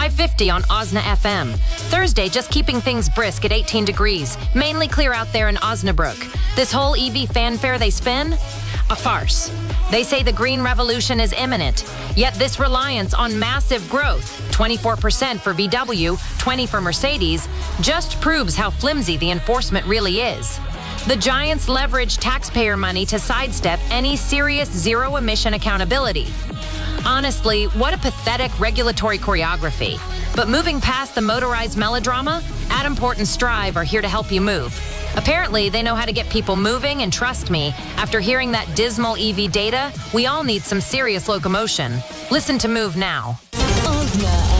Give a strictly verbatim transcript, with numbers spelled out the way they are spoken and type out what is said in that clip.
five fifty on Osna F M. Thursday, just keeping things brisk at eighteen degrees. Mainly clear out there in Osnabrück. This whole E V fanfare they spin? A farce. They say the green revolution is imminent. Yet this reliance on massive growth, twenty-four percent for V W, twenty for Mercedes, just proves how flimsy the enforcement really is. The giants leverage taxpayer money to sidestep any serious zero-emission accountability. Honestly, what a pathetic regulatory choreography. But moving past the motorized melodrama, Adamport and Strive are here to help you move. Apparently, they know how to get people moving, and trust me, after hearing that dismal E V data, we all need some serious locomotion. Listen to Move now. Osna